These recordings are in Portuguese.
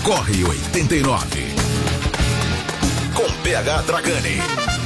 Corre 89. Com PH Dragani.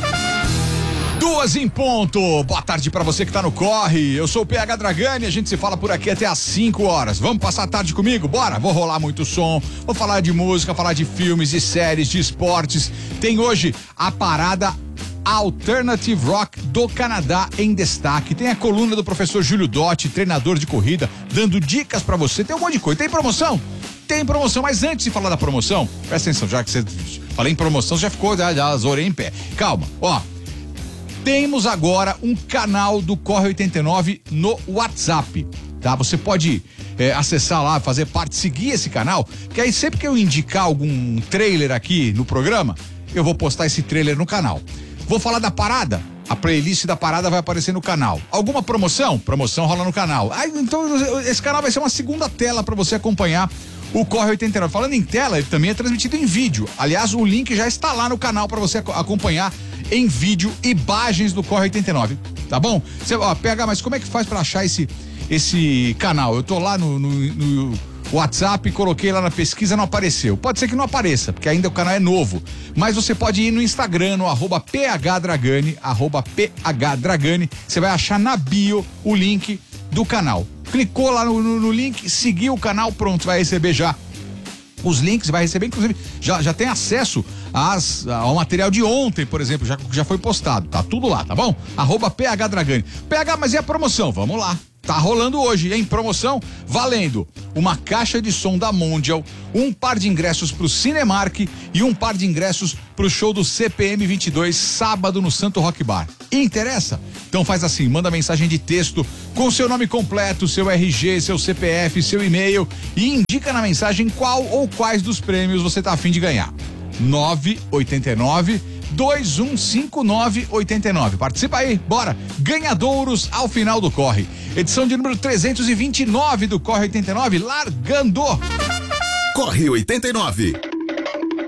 2 em ponto. Boa tarde pra você que tá no Corre. Eu sou o PH Dragani, a gente se fala por aqui até às 5 horas. Vamos passar a tarde comigo? Bora? Vou rolar muito som, vou falar de música, falar de filmes, de séries, de esportes. Tem hoje a parada Alternative Rock do Canadá em destaque. Tem a coluna do professor Júlio Dotti, treinador de corrida, dando dicas pra você. Tem um monte de coisa. Tem promoção? Tem promoção, mas antes de falar da promoção, presta atenção, já que você falei em promoção, você já ficou as orelhas em pé. Calma, ó. Temos agora um canal do Corre 89 no WhatsApp, tá? Você pode acessar lá, fazer parte, seguir esse canal, que aí sempre que eu indicar algum trailer aqui no programa, eu vou postar esse trailer no canal. Vou falar da parada, a playlist da parada vai aparecer no canal. Alguma promoção? Promoção rola no canal. Então esse canal vai ser uma segunda tela para você acompanhar o Corre 89. Falando em tela, ele também é transmitido em vídeo. Aliás, o link já está lá no canal para você acompanhar em vídeo imagens do Corre 89, tá bom? Você pega, mas como é que faz para achar esse canal? Eu tô lá no WhatsApp, coloquei lá na pesquisa, não apareceu. Pode ser que não apareça, porque ainda o canal é novo. Mas você pode ir no Instagram, no @PHDragani, @PHDragani. Você vai achar na bio o link do canal. Clicou lá no link, seguiu o canal, pronto, vai receber já os links, vai receber, inclusive, já tem acesso ao material de ontem, por exemplo, já foi postado, tá tudo lá, tá bom? @PHDragani. PH, mas e a promoção? Vamos lá. Tá rolando hoje, em promoção, valendo uma caixa de som da Mondial, um par de ingressos pro Cinemark e um par de ingressos pro show do CPM 22, sábado no Santo Rock Bar. Interessa? Então faz assim, manda mensagem de texto com seu nome completo, seu RG, seu CPF, seu e-mail e indica na mensagem qual ou quais dos prêmios você tá a fim de ganhar. 989-2159-89. Participa aí, bora! Ganhadouros ao final do Corre. Edição de número 329 do Corre 89, largando! Corre 89.